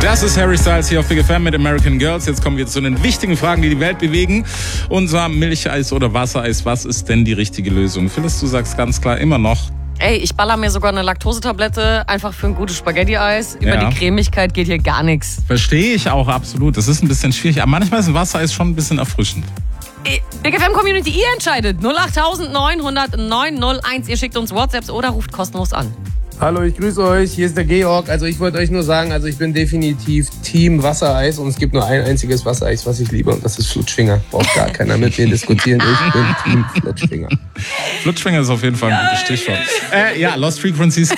Das ist Harry Styles hier auf Big FM mit American Girls. Jetzt kommen wir zu den wichtigen Fragen, die die Welt bewegen. Unser Milcheis oder Wassereis, was ist denn die richtige Lösung? Phyllis, du sagst ganz klar immer noch. Ey, ich baller mir sogar eine Laktosetablette einfach für ein gutes Spaghetti-Eis. Über die Cremigkeit geht hier gar nichts. Verstehe ich auch absolut. Das ist ein bisschen schwierig, aber manchmal ist ein Wassereis schon ein bisschen erfrischend. Big FM Community, ihr entscheidet. 08900 Ihr schickt uns WhatsApps oder ruft kostenlos an. Hallo, ich grüße euch. Hier ist der Georg. Also ich wollte euch nur sagen, ich bin definitiv Team Wassereis und es gibt nur ein einziges Wassereis, was ich liebe und das ist Flutschfinger. Braucht gar keiner mit mir diskutieren. Ich bin Team Flutschfinger. Flutschfinger ist auf jeden Fall ein gutes Stichwort. Lost Frequencies.